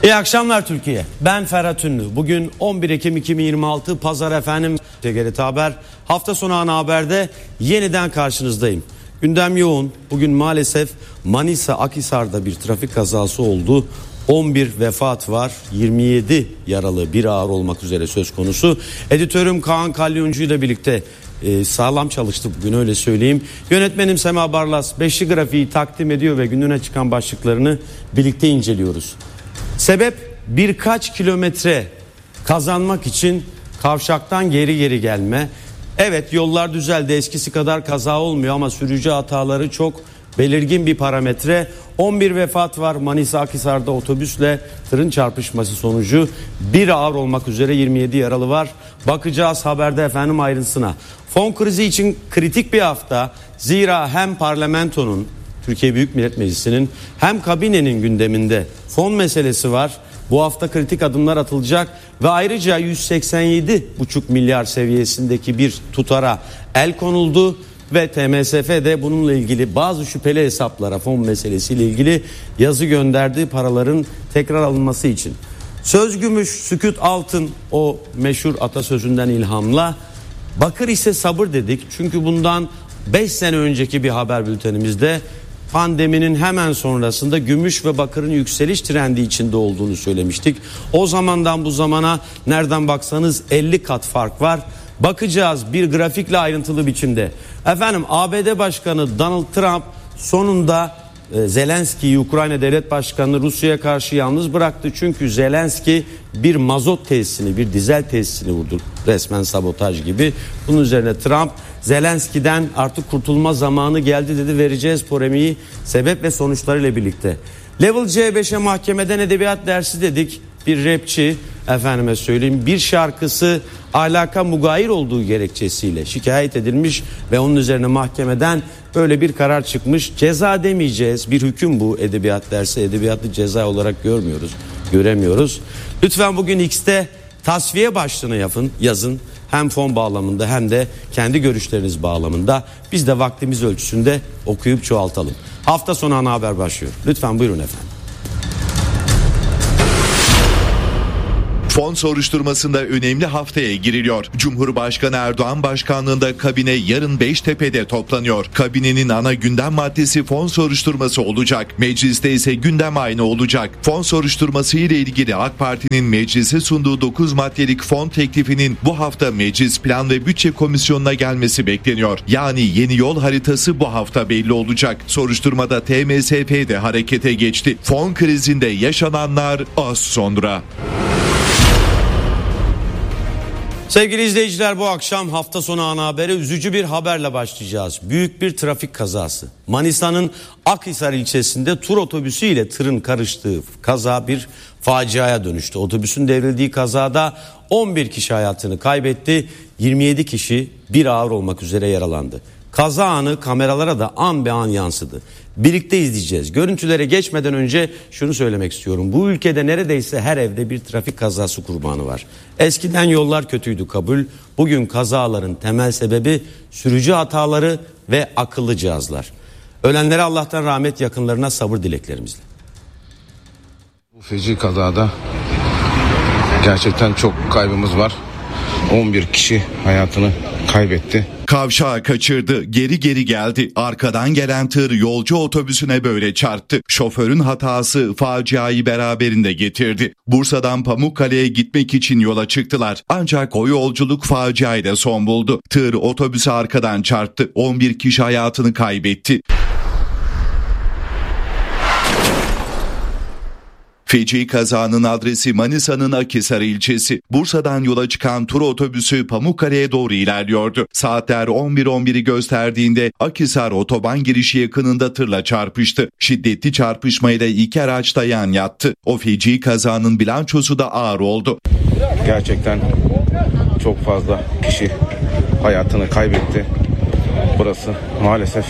İyi akşamlar Türkiye. Ben Ferhat Ünlü. Bugün 11 Ekim 2026 Pazar efendim. TGRT Haber. Hafta sonu ana haberde yeniden karşınızdayım. Gündem yoğun. Bugün maalesef Manisa Akhisar'da bir trafik kazası oldu. 11 vefat var, 27 yaralı, bir ağır olmak üzere söz konusu. Editörüm Kaan Kalyoncu ile birlikte sağlam çalıştı bugün, öyle söyleyeyim. Yönetmenim Sema Barlas beşli grafiği takdim ediyor ve gününe çıkan başlıklarını birlikte inceliyoruz. Sebep birkaç kilometre kazanmak için kavşaktan geri gelme. Evet, yollar düzeldi, eskisi kadar kaza olmuyor ama sürücü hataları çok belirgin bir parametre. 11 vefat var Manisa Akhisar'da otobüsle tırın çarpışması sonucu, bir ağır olmak üzere 27 yaralı var. Bakacağız haberde efendim ayrıntısına. Fon krizi için kritik bir hafta, zira hem parlamentonun, Türkiye Büyük Millet Meclisi'nin hem kabinenin gündeminde fon meselesi var. Bu hafta kritik adımlar atılacak ve ayrıca 187,5 milyar seviyesindeki bir tutara el konuldu ve TMSF de bununla ilgili bazı şüpheli hesaplara, fon meselesiyle ilgili yazı gönderdi paraların tekrar alınması için. Söz gümüş, sükût altın, o meşhur atasözünden ilhamla. Bakır ise sabır dedik, çünkü bundan 5 sene önceki bir haber bültenimizde pandeminin hemen sonrasında gümüş ve bakırın yükseliş trendi içinde olduğunu söylemiştik. O zamandan bu zamana nereden baksanız 50 kat fark var. Bakacağız bir grafikle ayrıntılı biçimde. Efendim, ABD Başkanı Donald Trump sonunda Zelenski'yi, Ukrayna Devlet Başkanı, Rusya'ya karşı yalnız bıraktı. Çünkü Zelenski bir mazot tesisini, bir dizel tesisini vurdu. Resmen sabotaj gibi. Bunun üzerine Trump, Zelenski'den artık kurtulma zamanı geldi dedi. Vereceğiz polemiği sebep ve sonuçlarıyla birlikte. Level C5'e mahkemeden edebiyat dersi dedik. Bir rapçi, efendime söyleyeyim, bir şarkısı ahlaka mugayir olduğu gerekçesiyle şikayet edilmiş ve onun üzerine mahkemeden böyle bir karar çıkmış. Ceza demeyeceğiz, bir hüküm bu. Edebiyat dersi, edebiyatı ceza olarak göremiyoruz. Lütfen bugün X'te tasfiye başlığını yazın. Hem fon bağlamında hem de kendi görüşleriniz bağlamında. Biz de vaktimiz ölçüsünde okuyup çoğaltalım. Hafta sonu ana haber başlıyor. Lütfen buyurun efendim. Fon soruşturmasında önemli haftaya giriliyor. Cumhurbaşkanı Erdoğan başkanlığında kabine yarın Beştepe'de toplanıyor. Kabinenin ana gündem maddesi fon soruşturması olacak. Mecliste ise gündem aynı olacak. Fon soruşturması ile ilgili AK Parti'nin meclise sunduğu 9 maddelik fon teklifinin bu hafta Meclis Plan ve Bütçe Komisyonu'na gelmesi bekleniyor. Yani yeni yol haritası bu hafta belli olacak. Soruşturmada TMSF de harekete geçti. Fon krizinde yaşananlar az sonra. Sevgili izleyiciler, bu akşam hafta sonu ana habere üzücü bir haberle başlayacağız. Büyük bir trafik kazası. Manisa'nın Akhisar ilçesinde tur otobüsü ile tırın karıştığı kaza bir faciaya dönüştü. Otobüsün devrildiği kazada 11 kişi hayatını kaybetti. 27 kişi bir ağır olmak üzere yaralandı. Kaza anı kameralara da an be an yansıdı. Birlikte izleyeceğiz. Görüntülere geçmeden önce şunu söylemek istiyorum. Bu ülkede neredeyse her evde bir trafik kazası kurbanı var. Eskiden yollar kötüydü, kabul. Bugün kazaların temel sebebi sürücü hataları ve akıllı cihazlar. Ölenlere Allah'tan rahmet, yakınlarına sabır dileklerimizle. Bu feci kazada gerçekten çok kaybımız var. 11 kişi hayatını kaybetti. Kavşağı kaçırdı, geri geldi. Arkadan gelen tır yolcu otobüsüne böyle çarptı. Şoförün hatası faciayı beraberinde getirdi. Bursa'dan Pamukkale'ye gitmek için yola çıktılar. Ancak o yolculuk faciayla son buldu. Tır otobüsü arkadan çarptı. 11 kişi hayatını kaybetti. Feci kazanın adresi Manisa'nın Akhisar ilçesi. Bursa'dan yola çıkan tur otobüsü Pamukkale'ye doğru ilerliyordu. Saatler 11:11'i gösterdiğinde Akhisar otoban girişi yakınında tırla çarpıştı. Şiddetli çarpışmayla iki araç da yan yattı. O feci kazanın bilançosu da ağır oldu. Gerçekten çok fazla kişi hayatını kaybetti. Burası maalesef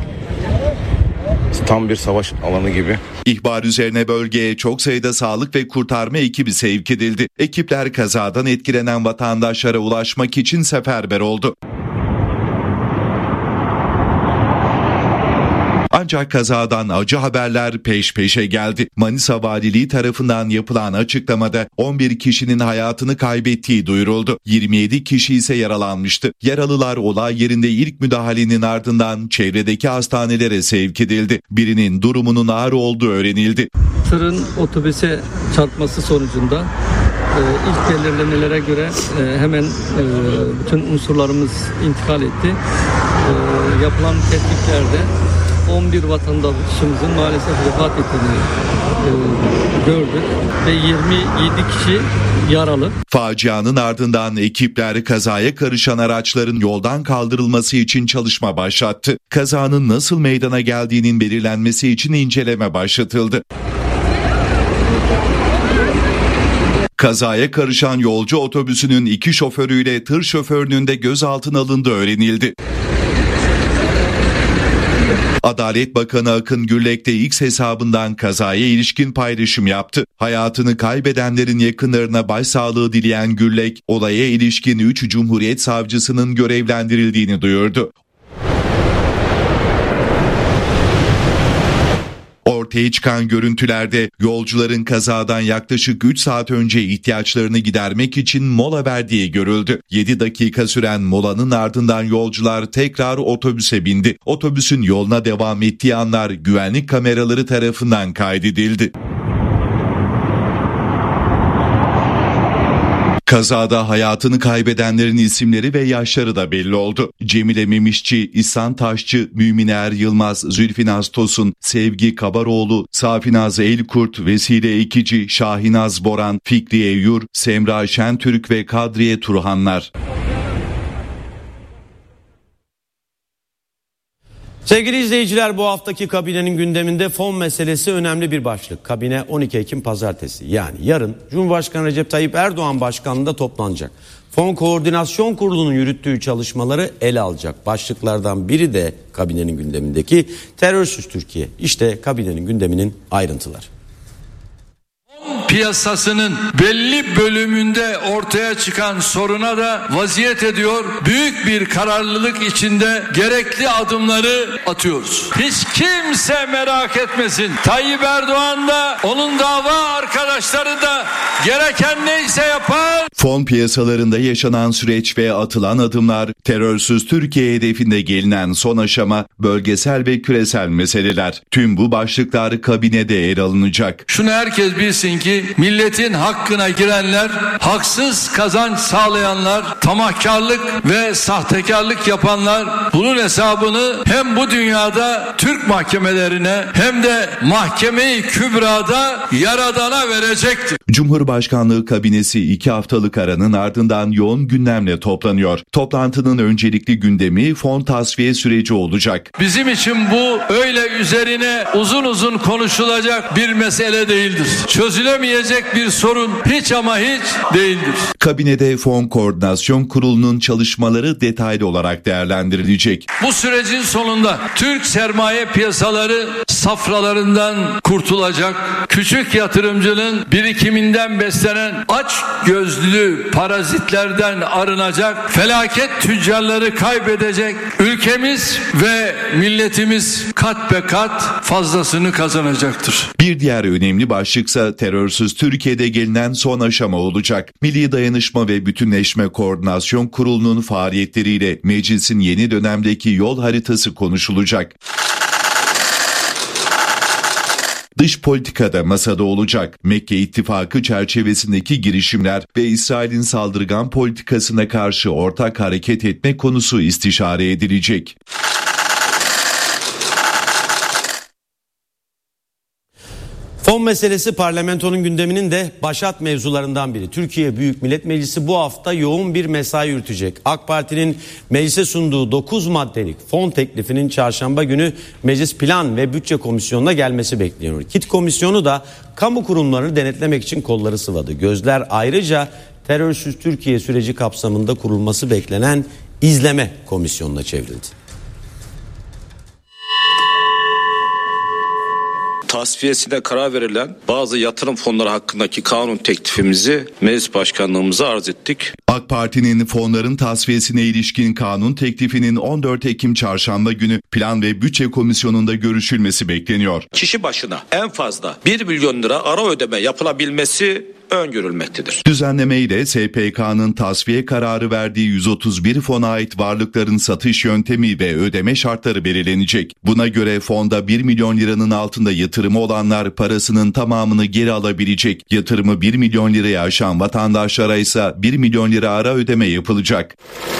tam bir savaş alanı gibi. İhbar üzerine bölgeye çok sayıda sağlık ve kurtarma ekibi sevk edildi. Ekipler kazadan etkilenen vatandaşlara ulaşmak için seferber oldu. Ancak kazadan acı haberler peş peşe geldi. Manisa Valiliği tarafından yapılan açıklamada 11 kişinin hayatını kaybettiği duyuruldu. 27 kişi ise yaralanmıştı. Yaralılar olay yerinde ilk müdahalenin ardından çevredeki hastanelere sevk edildi. Birinin durumunun ağır olduğu öğrenildi. Tırın otobüse çarpması sonucunda ilk belirlemelere göre hemen bütün unsurlarımız intikal etti. Yapılan tetkiklerde 11 vatandaşımızın maalesef vefat ettiğini gördük ve 27 kişi yaralı. Facianın ardından ekipler kazaya karışan araçların yoldan kaldırılması için çalışma başlattı. Kazanın nasıl meydana geldiğinin belirlenmesi için inceleme başlatıldı. Kazaya karışan yolcu otobüsünün 2 şoförüyle tır şoförünün de gözaltına alındığı öğrenildi. Adalet Bakanı Akın Gürlek de X hesabından kazaya ilişkin paylaşım yaptı. Hayatını kaybedenlerin yakınlarına başsağlığı dileyen Gürlek, olaya ilişkin 3 Cumhuriyet Savcısının görevlendirildiğini duyurdu. Ortaya çıkan görüntülerde yolcuların kazadan yaklaşık 3 saat önce ihtiyaçlarını gidermek için mola verdiği görüldü. 7 dakika süren molanın ardından yolcular tekrar otobüse bindi. Otobüsün yoluna devam ettiği anlar güvenlik kameraları tarafından kaydedildi. Kazada hayatını kaybedenlerin isimleri ve yaşları da belli oldu. Cemile Memişçi, İhsan Taşçı, Müminer Yılmaz, Zülfinaz Tosun, Sevgi Kabaroğlu, Safinaz Elkurt, Vesile Ekici, Şahinaz Boran, Fikriye Yur, Semra Şentürk ve Kadriye Turhanlar. Sevgili izleyiciler, bu haftaki kabinenin gündeminde fon meselesi önemli bir başlık. Kabine 12 Ekim Pazartesi, yani yarın Cumhurbaşkanı Recep Tayyip Erdoğan başkanlığında toplanacak. Fon Koordinasyon Kurulu'nun yürüttüğü çalışmaları ele alacak. Başlıklardan biri de kabinenin gündemindeki terörsüz Türkiye. İşte kabinenin gündeminin ayrıntıları. Piyasasının belli bölümünde ortaya çıkan soruna da vaziyet ediyor. Büyük bir kararlılık içinde gerekli adımları atıyoruz. Hiç kimse merak etmesin. Tayyip Erdoğan da onun dava arkadaşları da gereken neyse yapar. Fon piyasalarında yaşanan süreç ve atılan adımlar, terörsüz Türkiye hedefinde gelinen son aşama, bölgesel ve küresel meseleler. Tüm bu başlıklar kabinede yer alınacak. Şunu herkes bilsin ki milletin hakkına girenler, haksız kazanç sağlayanlar, tamahkarlık ve sahtekarlık yapanlar bunun hesabını hem bu dünyada Türk mahkemelerine hem de Mahkeme-i Kübra'da Yaradan'a verecektir. Cumhurbaşkanlığı kabinesi 2 haftalık aranın ardından yoğun gündemle toplanıyor. Toplantının öncelikli gündemi fon tasfiye süreci olacak. Bizim için bu öyle üzerine uzun uzun konuşulacak bir mesele değildir. Çözülemeyecek bir sorun hiç ama hiç değildir. Kabinede Fon Koordinasyon Kurulu'nun çalışmaları detaylı olarak değerlendirilecek. Bu sürecin sonunda Türk sermaye piyasaları safralarından kurtulacak. Küçük yatırımcının birikiminden beslenen aç gözlü parazitlerden arınacak. Felaket tüccarları kaybedecek. Ülkemiz ve milletimiz kat be kat fazlasını kazanacaktır. Bir diğer önemli başlıksa terörsüz Türkiye'de gelinen son aşama olacak. Milli Dayanışma ve Bütünleşme Koordinasyon Kurulu'nun faaliyetleriyle meclisin yeni dönemdeki yol haritası konuşulacak. Dış politikada masada olacak. Mekke İttifakı çerçevesindeki girişimler ve İsrail'in saldırgan politikasına karşı ortak hareket etme konusu istişare edilecek. Fon meselesi parlamentonun gündeminin de başat mevzularından biri. Türkiye Büyük Millet Meclisi bu hafta yoğun bir mesai yürütecek. AK Parti'nin meclise sunduğu 9 maddelik fon teklifinin çarşamba günü Meclis Plan ve Bütçe Komisyonu'na gelmesi bekleniyor. KİT Komisyonu da kamu kurumlarını denetlemek için kolları sıvadı. Gözler ayrıca terörsüz Türkiye süreci kapsamında kurulması beklenen İzleme Komisyonu'na çevrildi. Tasfiyesine karar verilen bazı yatırım fonları hakkındaki kanun teklifimizi meclis başkanlığımıza arz ettik. AK Parti'nin fonların tasfiyesine ilişkin kanun teklifinin 14 Ekim Çarşamba günü Plan ve Bütçe Komisyonu'nda görüşülmesi bekleniyor. Kişi başına en fazla 1 milyon lira ara ödeme yapılabilmesi öngörülmektedir. Düzenlemeyle SPK'nın tasfiye kararı verdiği 131 fona ait varlıkların satış yöntemi ve ödeme şartları belirlenecek. Buna göre fonda 1 milyon liranın altında yatırımı olanlar parasının tamamını geri alabilecek. Yatırımı 1 milyon liraya aşan vatandaşlara ise 1 milyon lira ara ödeme yapılacak.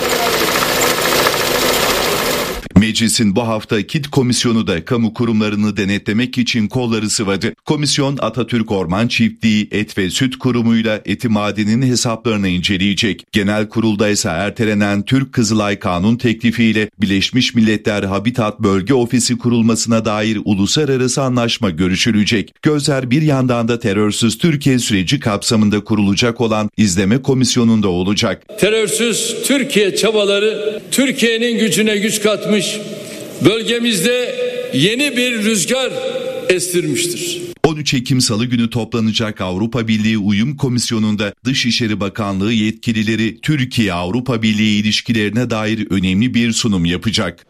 Meclisin bu hafta KİT Komisyonu da kamu kurumlarını denetlemek için kolları sıvadı. Komisyon Atatürk Orman Çiftliği Et ve Süt Kurumu'yla Etimade'nin hesaplarını inceleyecek. Genel kurulda ise ertelenen Türk Kızılay Kanun teklifiyle Birleşmiş Milletler Habitat Bölge Ofisi kurulmasına dair uluslararası anlaşma görüşülecek. Gözler bir yandan da terörsüz Türkiye süreci kapsamında kurulacak olan izleme komisyonunda olacak. Terörsüz Türkiye çabaları Türkiye'nin gücüne güç katmış, bölgemizde yeni bir rüzgar estirmiştir. 13 Ekim Salı günü toplanacak Avrupa Birliği Uyum Komisyonu'nda Dışişleri Bakanlığı yetkilileri Türkiye-Avrupa Birliği ilişkilerine dair önemli bir sunum yapacak.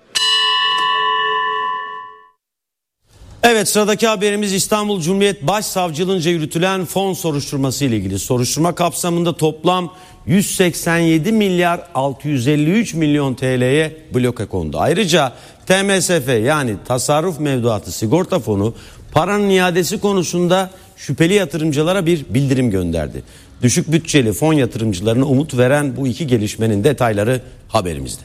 Evet, sıradaki haberimiz İstanbul Cumhuriyet Başsavcılığınca yürütülen fon soruşturması ile ilgili. Soruşturma kapsamında toplam 187 milyar 653 milyon TL'ye bloke kondu. Ayrıca TMSF yani Tasarruf Mevduatı Sigorta Fonu paranın iadesi konusunda şüpheli yatırımcılara bir bildirim gönderdi. Düşük bütçeli fon yatırımcılarına umut veren bu iki gelişmenin detayları haberimizde.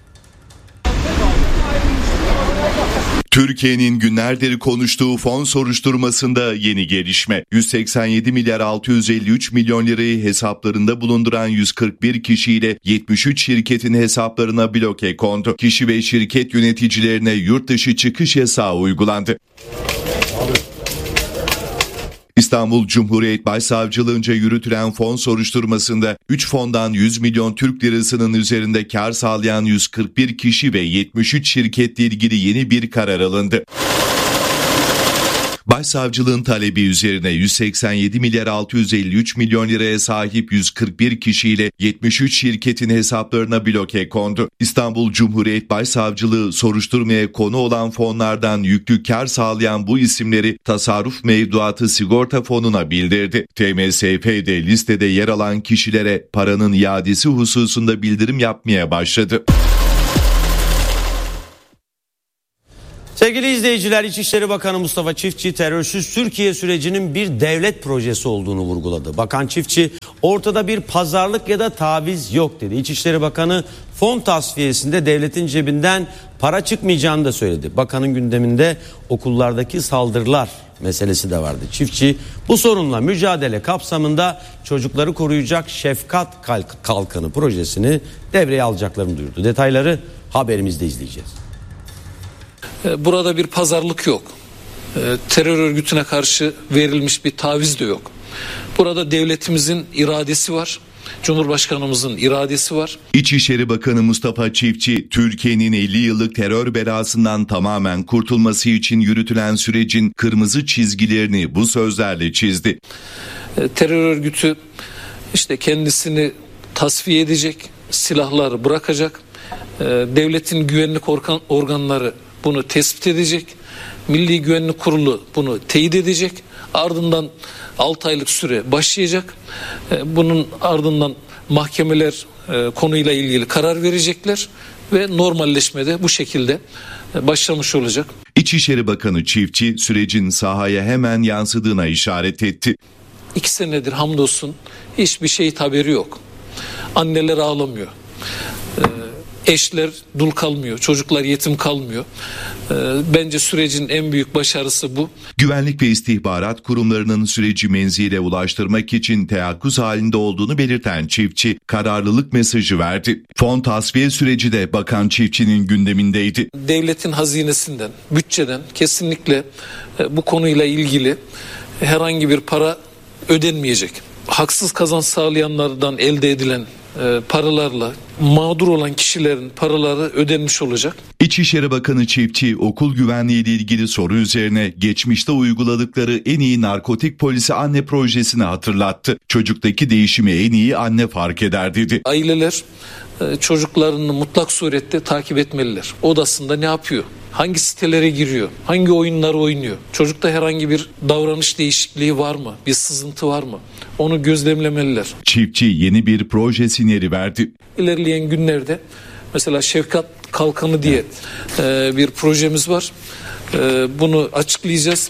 Türkiye'nin günlerdir konuştuğu fon soruşturmasında yeni gelişme. 187 milyar 653 milyon lirayı hesaplarında bulunduran 141 kişiyle 73 şirketin hesaplarına bloke kondu. Kişi ve şirket yöneticilerine yurt dışı çıkış yasağı uygulandı. İstanbul Cumhuriyet Başsavcılığınca yürütülen fon soruşturmasında 3 fondan 100 milyon Türk lirasının üzerinde kar sağlayan 141 kişi ve 73 şirketle ilgili yeni bir karar alındı. Başsavcılığın talebi üzerine 187 milyar 653 milyon liraya sahip 141 kişiyle 73 şirketin hesaplarına bloke kondu. İstanbul Cumhuriyet Başsavcılığı soruşturmaya konu olan fonlardan yüklü kar sağlayan bu isimleri Tasarruf Mevduatı Sigorta Fonu'na bildirdi. TMSF de listede yer alan kişilere paranın iadesi hususunda bildirim yapmaya başladı. Sevgili izleyiciler, İçişleri Bakanı Mustafa Çiftçi terörsüz Türkiye sürecinin bir devlet projesi olduğunu vurguladı. Bakan Çiftçi ortada bir pazarlık ya da taviz yok dedi. İçişleri Bakanı fon tasfiyesinde devletin cebinden para çıkmayacağını da söyledi. Bakanın gündeminde okullardaki saldırılar meselesi de vardı. Çiftçi bu sorunla mücadele kapsamında çocukları koruyacak Şefkat Kalkanı projesini devreye alacaklarını duyurdu. Detayları haberimizde izleyeceğiz. Burada bir pazarlık yok. Terör örgütüne karşı verilmiş bir taviz de yok. Burada devletimizin iradesi var. Cumhurbaşkanımızın iradesi var. İçişleri Bakanı Mustafa Çiftçi, Türkiye'nin 50 yıllık terör belasından tamamen kurtulması için yürütülen sürecin kırmızı çizgilerini bu sözlerle çizdi. Terör örgütü işte kendisini tasfiye edecek, silahları bırakacak. Devletin güvenlik organları bunu tespit edecek. Milli Güvenlik Kurulu bunu teyit edecek. Ardından 6 aylık süre başlayacak. Bunun ardından mahkemeler konuyla ilgili karar verecekler ve normalleşmede bu şekilde başlamış olacak. İçişleri Bakanı Çiftçi sürecin sahaya hemen yansıdığına işaret etti. 2 senedir hamdolsun hiçbir şehit haberi yok. Anneler ağlamıyor. Eşler dul kalmıyor, çocuklar yetim kalmıyor. Bence sürecin en büyük başarısı bu. Güvenlik ve istihbarat kurumlarının süreci menzile ulaştırmak için teyakkuz halinde olduğunu belirten Çiftçi, kararlılık mesajı verdi. Fon tasfiye süreci de Bakan Çiftçi'nin gündemindeydi. Devletin hazinesinden, bütçeden kesinlikle bu konuyla ilgili herhangi bir para ödenmeyecek. Haksız kazanç sağlayanlardan elde edilen paralarla mağdur olan kişilerin paraları ödenmiş olacak. İçişleri Bakanı Çiftçi okul güvenliği ile ilgili soru üzerine geçmişte uyguladıkları en iyi narkotik polisi anne projesini hatırlattı. Çocuktaki değişimi en iyi anne fark eder dedi. Aileler çocuklarını mutlak surette takip etmeliler. Odasında ne yapıyor? Hangi sitelere giriyor? Hangi oyunları oynuyor? Çocukta herhangi bir davranış değişikliği var mı? Bir sızıntı var mı? Onu gözlemlemeliler. Çiftçi yeni bir proje sinyali verdi. İlerleyen günlerde mesela Şefkat Kalkanı diye bir projemiz var. Bunu açıklayacağız.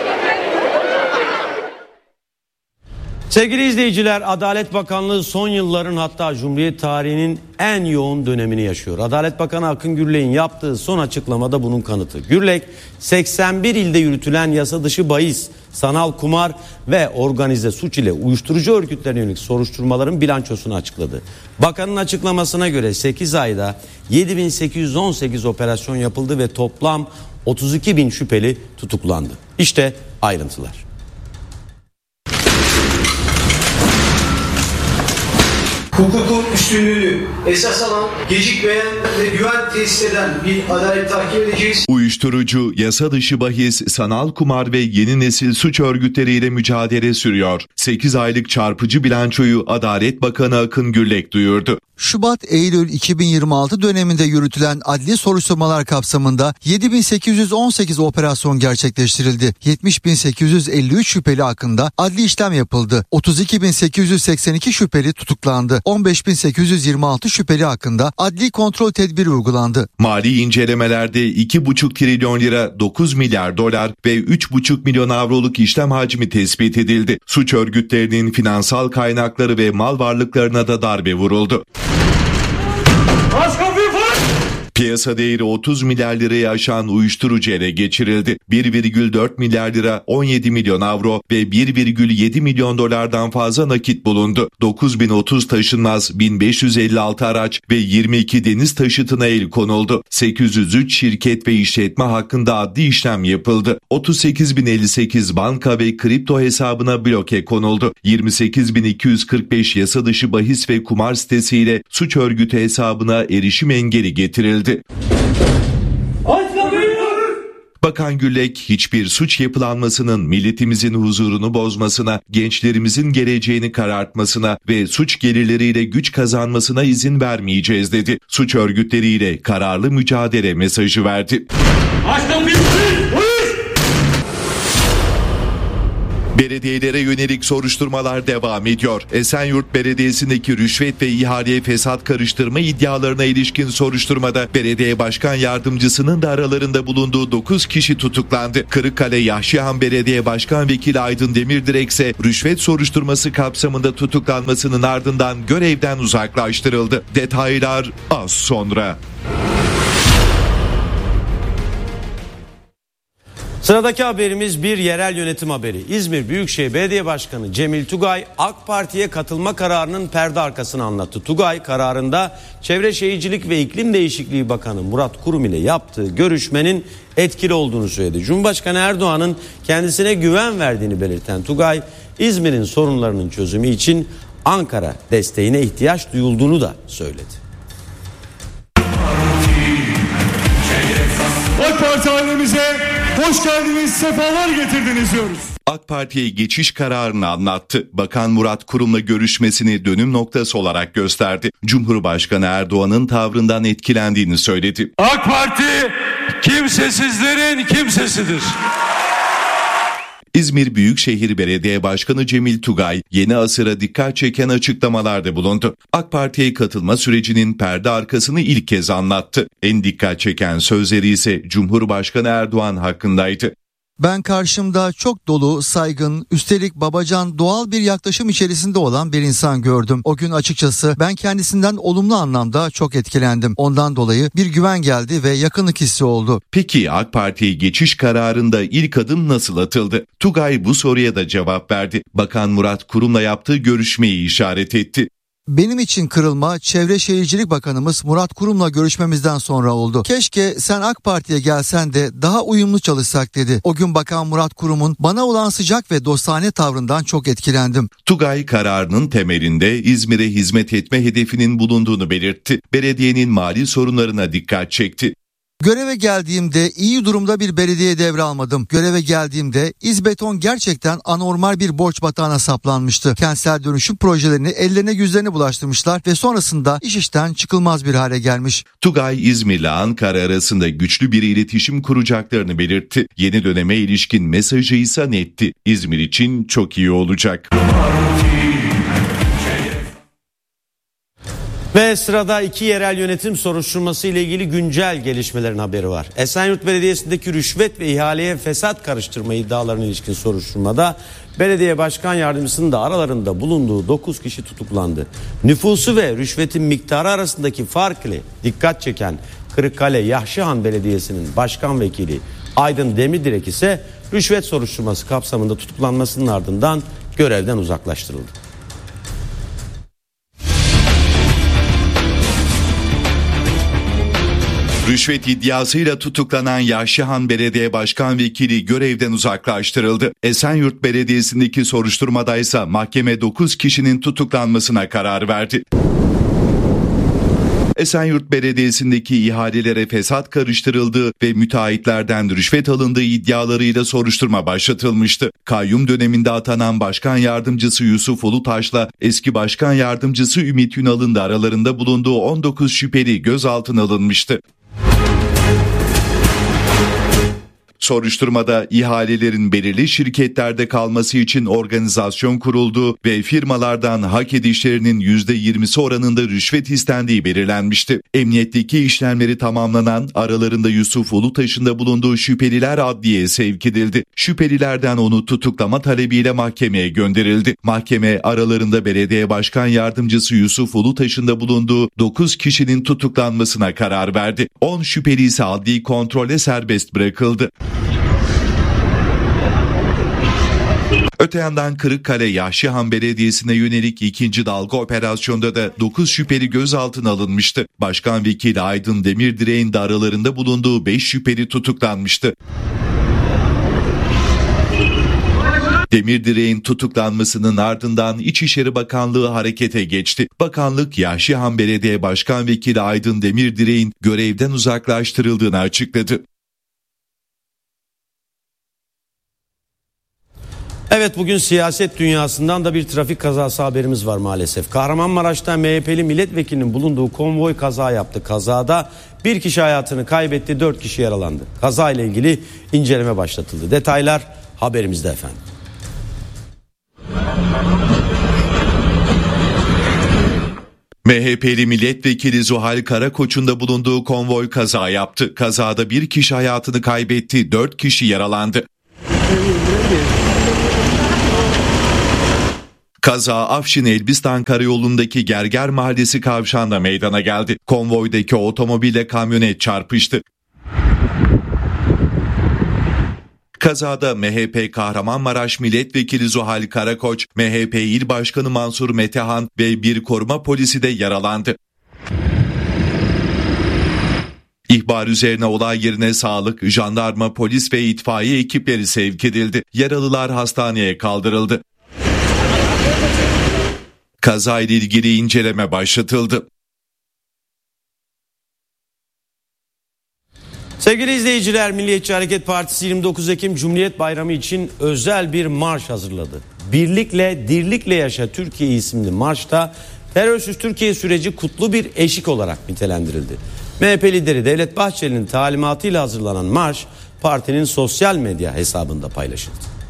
Sevgili izleyiciler, Adalet Bakanlığı son yılların, hatta Cumhuriyet tarihinin en yoğun dönemini yaşıyor. Adalet Bakanı Akın Gürlek'in yaptığı son açıklamada bunun kanıtı. Gürlek, 81 ilde yürütülen yasa dışı bahis, sanal kumar ve organize suç ile uyuşturucu örgütlerine yönelik soruşturmaların bilançosunu açıkladı. Bakanın açıklamasına göre 8 ayda 7.818 operasyon yapıldı ve toplam 32.000 şüpheli tutuklandı. İşte ayrıntılar. Hukukun üstünlüğünü esas alan, gecikmeyen ve güven tesis eden bir adalet takip edeceğiz. Uyuşturucu, yasa dışı bahis, sanal kumar ve yeni nesil suç örgütleriyle mücadele sürüyor. 8 aylık çarpıcı bilançoyu Adalet Bakanı Akın Gürlek duyurdu. Şubat-Eylül 2026 döneminde yürütülen adli soruşturmalar kapsamında 7.818 operasyon gerçekleştirildi. 70.853 şüpheli hakkında adli işlem yapıldı. 32.882 şüpheli tutuklandı. 15.826 şüpheli hakkında adli kontrol tedbiri uygulandı. Mali incelemelerde 2,5 trilyon lira, 9 milyar dolar ve 3,5 milyon avroluk işlem hacmi tespit edildi. Suç örgütlerinin finansal kaynakları ve mal varlıklarına da darbe vuruldu. Piyasa değeri 30 milyar lirayı aşan uyuşturucu ele geçirildi. 1,4 milyar lira, 17 milyon avro ve 1,7 milyon dolardan fazla nakit bulundu. 9.030 taşınmaz, 1556 araç ve 22 deniz taşıtına el konuldu. 803 şirket ve işletme hakkında adli işlem yapıldı. 38.058 banka ve kripto hesabına bloke konuldu. 28.245 yasa dışı bahis ve kumar sitesiyle suç örgütü hesabına erişim engeli getirildi. Bakan Gürlek, hiçbir suç yapılanmasının milletimizin huzurunu bozmasına, gençlerimizin geleceğini karartmasına ve suç gelirleriyle güç kazanmasına izin vermeyeceğiz dedi. Suç örgütleriyle kararlı mücadele mesajı verdi. Belediyelere yönelik soruşturmalar devam ediyor. Esenyurt Belediyesi'ndeki rüşvet ve ihaleye fesat karıştırma iddialarına ilişkin soruşturmada belediye başkan yardımcısının da aralarında bulunduğu 9 kişi tutuklandı. Kırıkkale Yahşihan Belediye Başkan Vekili Aydın Demirdirek ise rüşvet soruşturması kapsamında tutuklanmasının ardından görevden uzaklaştırıldı. Detaylar az sonra. Sıradaki haberimiz bir yerel yönetim haberi. İzmir Büyükşehir Belediye Başkanı Cemil Tugay AK Parti'ye katılma kararının perde arkasını anlattı. Tugay kararında Çevre Şehircilik ve İklim Değişikliği Bakanı Murat Kurum ile yaptığı görüşmenin etkili olduğunu söyledi. Cumhurbaşkanı Erdoğan'ın kendisine güven verdiğini belirten Tugay, İzmir'in sorunlarının çözümü için Ankara desteğine ihtiyaç duyulduğunu da söyledi. AK Parti ailemize hoş geldiniz, sefalar getirdiniz diyoruz. AK Parti'ye geçiş kararını anlattı. Bakan Murat Kurum'la görüşmesini dönüm noktası olarak gösterdi. Cumhurbaşkanı Erdoğan'ın tavrından etkilendiğini söyledi. AK Parti kimsesizlerin kimsesidir. İzmir Büyükşehir Belediye Başkanı Cemil Tugay yeni asıra dikkat çeken açıklamalarda bulundu. AK Parti'ye katılma sürecinin perde arkasını ilk kez anlattı. En dikkat çeken sözleri ise Cumhurbaşkanı Erdoğan hakkındaydı. Ben karşımda çok dolu, saygın, üstelik babacan, doğal bir yaklaşım içerisinde olan bir insan gördüm. O gün açıkçası ben kendisinden olumlu anlamda çok etkilendim. Ondan dolayı bir güven geldi ve yakınlık hissi oldu. Peki AK Parti'ye geçiş kararında ilk adım nasıl atıldı? Tugay bu soruya da cevap verdi. Bakan Murat Kurum'la yaptığı görüşmeyi işaret etti. Benim için kırılma Çevre Şehircilik Bakanımız Murat Kurum'la görüşmemizden sonra oldu. Keşke sen AK Parti'ye gelsen de daha uyumlu çalışsak dedi. O gün Bakan Murat Kurum'un bana olan sıcak ve dostane tavrından çok etkilendim. TUGAY kararının temelinde İzmir'e hizmet etme hedefinin bulunduğunu belirtti. Belediyenin mali sorunlarına dikkat çekti. Göreve geldiğimde iyi durumda bir belediye devralmadım. Göreve geldiğimde İzbeton gerçekten anormal bir borç batağına saplanmıştı. Kentsel dönüşüm projelerini ellerine yüzlerine bulaştırmışlar ve sonrasında iş işten çıkılmaz bir hale gelmiş. TUGAY İzmir'le Ankara arasında güçlü bir iletişim kuracaklarını belirtti. Yeni döneme ilişkin mesajı ise netti. İzmir için çok iyi olacak. Ve sırada iki yerel yönetim soruşturması ile ilgili güncel gelişmelerin haberi var. Esenyurt Belediyesi'ndeki rüşvet ve ihaleye fesat karıştırma iddialarına ilişkin soruşturmada belediye başkan yardımcısının da aralarında bulunduğu 9 kişi tutuklandı. Nüfusu ve rüşvetin miktarı arasındaki fark ile dikkat çeken Kırıkkale Yahşihan Belediyesi'nin başkan vekili Aydın Demirdirek ise rüşvet soruşturması kapsamında tutuklanmasının ardından görevden uzaklaştırıldı. Rüşvet iddiasıyla tutuklanan Yahşihan Belediye Başkan Vekili görevden uzaklaştırıldı. Esenyurt Belediyesi'ndeki soruşturmadaysa mahkeme 9 kişinin tutuklanmasına karar verdi. Esenyurt Belediyesi'ndeki ihalelere fesat karıştırıldığı ve müteahhitlerden rüşvet alındığı iddialarıyla soruşturma başlatılmıştı. Kayyum döneminde atanan Başkan Yardımcısı Yusuf Ulutaş'la eski Başkan Yardımcısı Ümit Ünal'ın da aralarında bulunduğu 19 şüpheli gözaltına alınmıştı. Soruşturmada ihalelerin belirli şirketlerde kalması için organizasyon kurulduğu ve firmalardan hak edişlerinin %20'si oranında rüşvet istendiği belirlenmişti. Emniyetteki işlemleri tamamlanan aralarında Yusuf Ulutaş'ın da bulunduğu şüpheliler adliyeye sevk edildi. Şüphelilerden onu tutuklama talebiyle mahkemeye gönderildi. Mahkeme aralarında belediye başkan yardımcısı Yusuf Ulutaş'ın da bulunduğu 9 kişinin tutuklanmasına karar verdi. 10 şüpheli ise adli kontrole serbest bırakıldı. Öte yandan Kırıkkale Yahşihan Belediyesi'ne yönelik ikinci dalga operasyonda da 9 şüpheli gözaltına alınmıştı. Başkan Vekili Aydın Demirdirek'in de aralarında bulunduğu 5 şüpheli tutuklanmıştı. Demirdirek'in tutuklanmasının ardından İçişleri Bakanlığı harekete geçti. Bakanlık Yahşihan Belediye Başkan Vekili Aydın Demirdirek'in görevden uzaklaştırıldığını açıkladı. Evet, bugün siyaset dünyasından da bir trafik kazası haberimiz var maalesef. Kahramanmaraş'ta MHP'li milletvekilinin bulunduğu konvoy kaza yaptı. Kazada bir kişi hayatını kaybetti, 4 kişi yaralandı. Kaza ile ilgili inceleme başlatıldı. Detaylar haberimizde efendim. MHP'li milletvekili Zuhal Karakoç'un da bulunduğu konvoy kaza yaptı. Kazada bir kişi hayatını kaybetti, 4 kişi yaralandı. Kaza Afşin-Elbistan Karayolu'ndaki Gerger Mahallesi kavşağında meydana geldi. Konvoydaki otomobille kamyonet çarpıştı. Kazada MHP Kahramanmaraş Milletvekili Zuhal Karakoç, MHP İl Başkanı Mansur Metehan ve bir koruma polisi de yaralandı. İhbar üzerine olay yerine sağlık, jandarma, polis ve itfaiye ekipleri sevk edildi. Yaralılar hastaneye kaldırıldı. Kazayla ilgili inceleme başlatıldı. Sevgili izleyiciler, Milliyetçi Hareket Partisi 29 Ekim Cumhuriyet Bayramı için özel bir marş hazırladı. Birlikle, dirlikle yaşa Türkiye isimli marşta terörsüz Türkiye süreci kutlu bir eşik olarak nitelendirildi. MHP lideri Devlet Bahçeli'nin talimatıyla hazırlanan marş partinin sosyal medya hesabında paylaşıldı.